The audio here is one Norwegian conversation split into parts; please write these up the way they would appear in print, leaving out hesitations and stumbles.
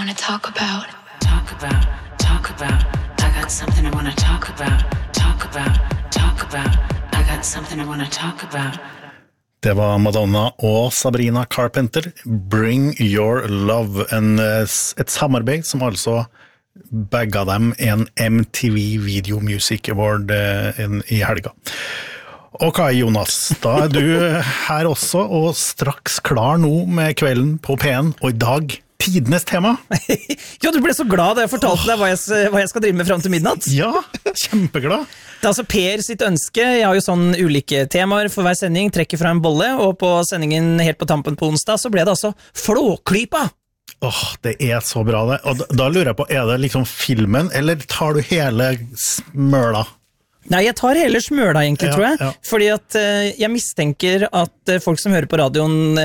want to talk about. Talk about. I got something I want to talk about. Talk about. I got something I want to talk about. Det var Madonna og Sabrina Carpenter, Bring Your Love, et samarbeid som altså bagga dem en MTV Video Music Award i helga. Og Kai Jonas, da du her også, og straks klar nå med kvelden på P1, og i dag tidenes tema. Jo, du ble så glad da jeg fortalte deg hva jeg skal drive med frem til midnatt. Ja, kjempeglad. Det er altså Per sitt ønske. Jeg har jo sånn ulike temaer for hver sending, trekker fra en bolle, og på sendingen helt på tampen på onsdag, så ble det altså Flåklypa. Det er så bra det. Og da lurer jeg på, er det liksom filmen, eller tar du hele smøla? Nei, jeg tar hele smøla egentlig, tror jeg. Ja. Fordi at jeg mistenker at folk som hører på radioen,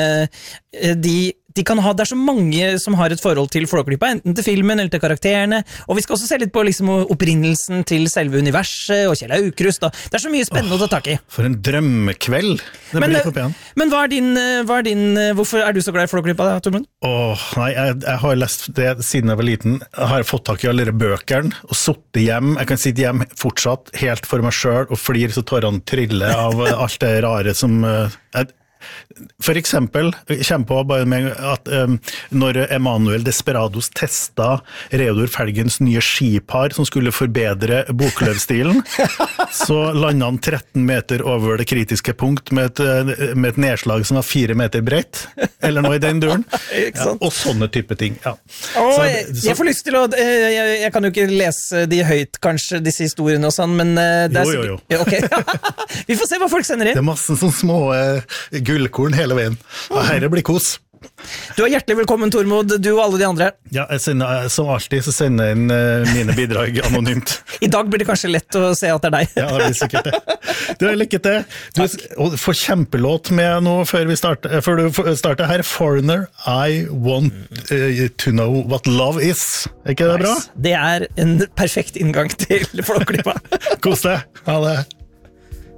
de kan ha, det er så mange som har et forhold til Flåklypa, enten til filmen eller til karakterene, og vi skal også se litt på liksom opprinnelsen til selve universet og Kjell Aukrust. Det er så mye spennende å ta tak i. For en drømmekveld det blir på P1. Men hva er din, hvorfor er du så glad i Flåklypa, Tormund? Nei, jeg har lest det siden jeg var liten. Jeg har fått tak i alle bøkene og sittet hjem. Jeg kan sitte hjem fortsatt helt for meg selv og flir så tårene triller av alt det rare som for eksempel, jeg kommer på bare med at når Emanuel Desperados testa Reodor Felgens nye skipar som skulle forbedre bokløvstilen, så landet han 13 meter over det kritiske punkt med et nedslag som var 4 meter bredt, eller noe i den duren. Ja, og sånne type ting. Ja. Jeg får lyst til å jeg kan jo ikke lese de høyt, kanskje, disse historiene og sånn, men det er jo. Okay. Vi får se hva folk sender inn. Det er masse sånne små gullkorn hele veien. Og herre blir kos. Du er hjertelig velkommen, Tormod, du og alle de andre. Ja, som alltid så sender jeg inn mine bidrag anonymt. I dag blir det kanskje lett å se at det er deg. Ja, det blir sikkert det. Du er lykke til. Du får kjempelåt med nå før du starter her. Foreigner, I want to know what love is. Er ikke det bra? Det er en perfekt inngang til Flåklypa. Kos deg. Ha det.